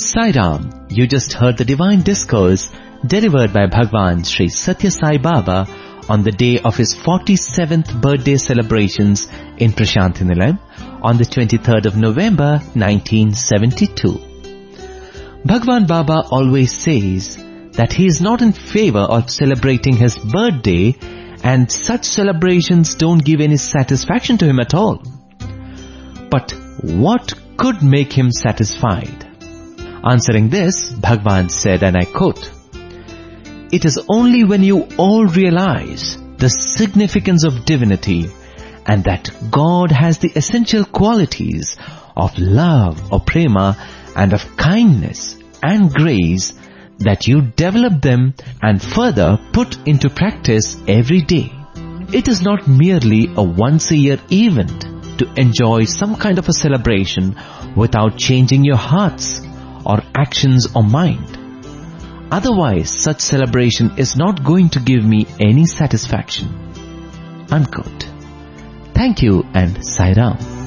Sai Ram, you just heard the divine discourse delivered by Bhagwan Sri Satya Sai Baba on the day of his 47th birthday celebrations in Prashanthi Nilayam on the 23rd of November 1972. Bhagwan Baba always says that he is not in favor of celebrating his birthday, and such celebrations don't give any satisfaction to him at all. But what could make him satisfied? Answering this, Bhagwan said, and I quote, "It is only when you all realize the significance of divinity and that God has the essential qualities of love or prema and of kindness and grace that you develop them and further put into practice every day. It is not merely a once-a-year event to enjoy some kind of a celebration without changing your hearts or actions or mind. Otherwise, such celebration is not going to give me any satisfaction." Unquote. Thank you and Sai Ram.